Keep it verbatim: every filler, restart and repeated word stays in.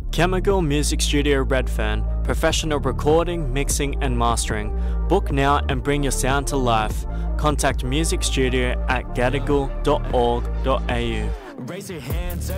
Chemical Music Studio Redfern, professional recording, mixing and mastering. Book now and bring your sound to life. Contact music studio at gadigal dot org dot a u. Raise your hands,